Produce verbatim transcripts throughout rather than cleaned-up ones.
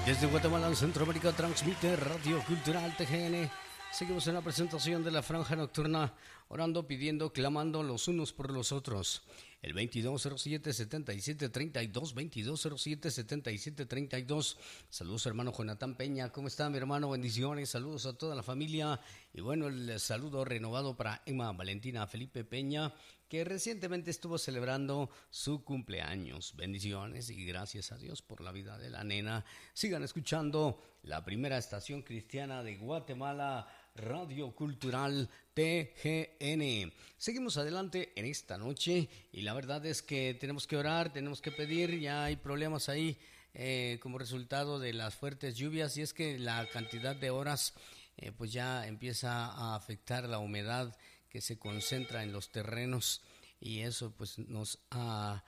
Desde Guatemala, Centroamérica, transmite Radio Cultural T G N. Seguimos en la presentación de la franja nocturna, orando, pidiendo, clamando los unos por los otros. El veintidós cero siete, setenta y siete treinta y dos, veintidós cero siete, setenta y siete treinta y dos. Saludos, hermano Jonathan Peña. ¿Cómo está, mi hermano? Bendiciones. Saludos a toda la familia. Y bueno, el saludo renovado para Emma Valentina Felipe Peña, que recientemente estuvo celebrando su cumpleaños. Bendiciones y gracias a Dios por la vida de la nena. Sigan escuchando la primera estación cristiana de Guatemala, Radio Cultural T G N. Seguimos adelante en esta noche y la verdad es que tenemos que orar, tenemos que pedir. Ya hay problemas ahí eh, como resultado de las fuertes lluvias, y es que la cantidad de horas eh, pues ya empieza a afectar la humedad que se concentra en los terrenos, y eso pues nos ha,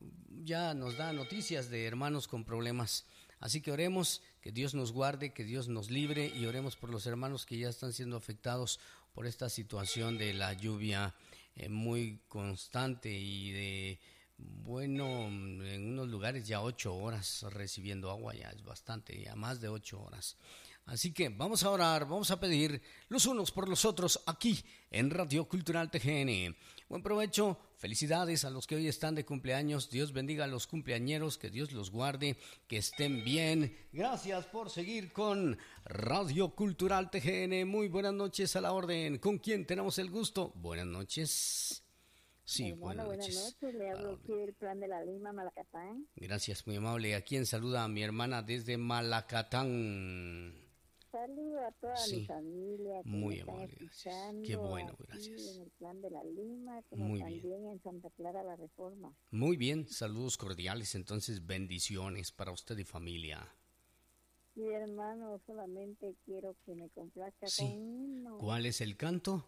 ya nos da noticias de hermanos con problemas. Así que oremos, que Dios nos guarde, que Dios nos libre, y oremos por los hermanos que ya están siendo afectados por esta situación de la lluvia eh, muy constante y de, bueno, en unos lugares ya ocho horas recibiendo agua, ya es bastante, ya más de ocho horas. Así que vamos a orar, vamos a pedir los unos por los otros aquí en Radio Cultural T G N. Buen provecho, felicidades a los que hoy están de cumpleaños. Dios bendiga a los cumpleañeros, que Dios los guarde, que estén bien. Gracias por seguir con Radio Cultural T G N. Muy buenas noches, a la orden. ¿Con quién tenemos el gusto? Buenas noches. Sí, Hermano, buenas noches. Buenas noches, le hablo aquí del Plan de la Lima, Malacatán. Gracias, muy amable. ¿A quién saluda a mi hermana desde Malacatán? Saludo a toda Sí, mi familia que muy me están amable, gracias. escuchando. Qué bueno, aquí gracias. en el Plan de la Lima, como Muy también bien. en Santa Clara la Reforma. Muy bien, saludos cordiales, entonces bendiciones para usted y familia. Mi hermano, solamente quiero que me complazca Sí. con uno, ¿Cuál es el canto?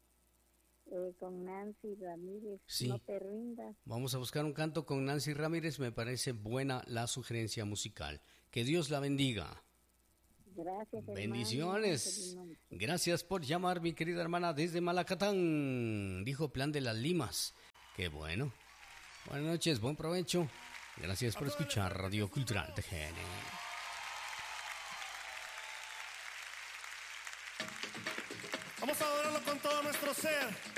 eh, con Nancy Ramírez, Sí. No te rindas. Vamos a buscar un canto con Nancy Ramírez, me parece buena la sugerencia musical. Que Dios la bendiga. Gracias, hermano. Bendiciones. Feliz noche. Gracias por llamar, mi querida hermana, desde Malacatán. Dijo Plan de las Limas. Qué bueno. Buenas noches, buen provecho. Gracias por escuchar Radio Cultural T G N. Vamos a adorarlo con todo nuestro ser.